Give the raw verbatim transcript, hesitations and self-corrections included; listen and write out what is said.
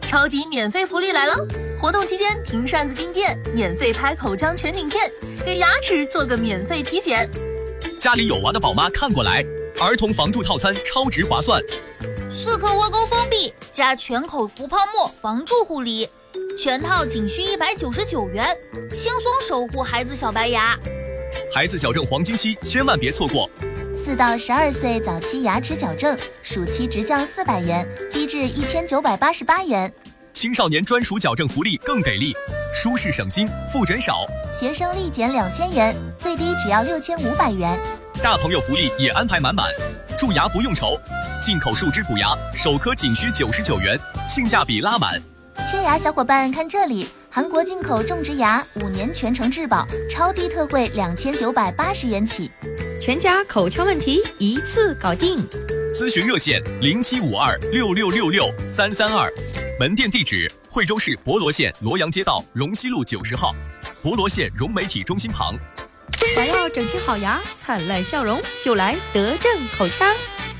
超级免费福利来了！活动期间听扇子进店，免费拍口腔全景片，给牙齿做个免费体检。 家里有娃的宝妈看过来，儿童防蛀套餐超值划算。 四颗窝沟封闭加全口服泡沫防蛀护理，全套仅需一百九十九元，轻松守护孩子小白牙。 孩子矫正黄金期千万别错过。 四到十二岁早期牙齿矫正，暑期直降四百元，低至一千九百八十八元。 青少年专属矫正福利更给力，舒适省心，复诊少。 学生立减两千元，最低只要六千五百元。 大朋友福利也安排满满，蛀牙不用愁，进口树脂补牙，首颗仅需九十九元，性价比拉满。 缺牙小伙伴看这里，韩国进口种植牙五年全程质保，超低特惠两千九百八十元起， 全家口腔问题一次搞定。 咨询热线零七五二六六六六三三二，门店地址惠州市博罗县罗阳街道荣西路九十号，博罗县融媒体中心旁。 想要整齐好牙、灿烂笑容，就来德正口腔。